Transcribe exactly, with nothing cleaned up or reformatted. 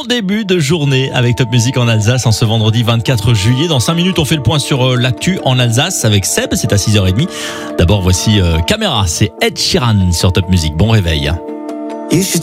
bon début de journée avec Top Music en Alsace en ce vendredi vingt-quatre juillet. Dans cinq minutes, on fait le point sur euh, l'actu en Alsace avec Seb, c'est à six heures trente. D'abord, voici euh, Caméra, c'est Ed Sheeran sur Top Music. Bon réveil. You should